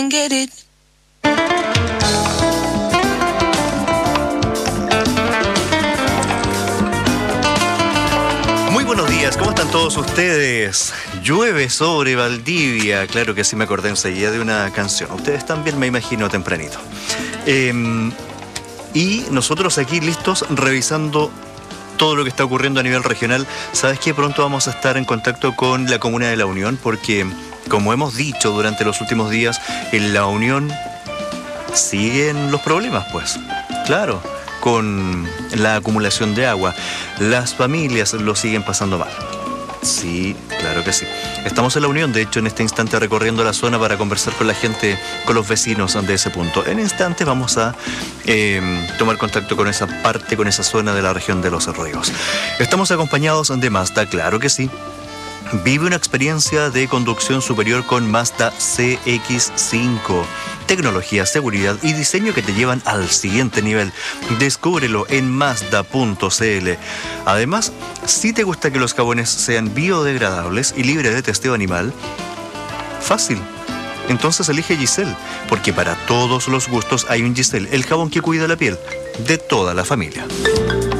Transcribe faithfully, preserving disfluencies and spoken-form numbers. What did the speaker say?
Get it. Muy buenos días, ¿cómo están todos ustedes? Llueve sobre Valdivia, claro que sí, me acordé enseguida de una canción. Ustedes también, me imagino, tempranito. Eh, y nosotros aquí listos revisando todo lo que está ocurriendo a nivel regional. ¿Sabes qué? Pronto vamos a estar en contacto con la Comuna de La Unión porque, como hemos dicho durante los últimos días, en La Unión siguen los problemas, pues. Claro, con la acumulación de agua. Las familias lo siguen pasando mal. Sí, claro que sí. Estamos en La Unión, de hecho, en este instante recorriendo la zona para conversar con la gente, con los vecinos de ese punto. En instantes vamos a eh, tomar contacto con esa parte, con esa zona de la región de Los Ríos. Estamos acompañados de Mazda, claro que sí. Vive una experiencia de conducción superior con Mazda C X cinco. Tecnología, seguridad y diseño que te llevan al siguiente nivel. Descúbrelo en Mazda punto c l. Además, si te gusta que los jabones sean biodegradables y libres de testeo animal, fácil. Entonces elige Giselle, porque para todos los gustos hay un Giselle, el jabón que cuida la piel de toda la familia.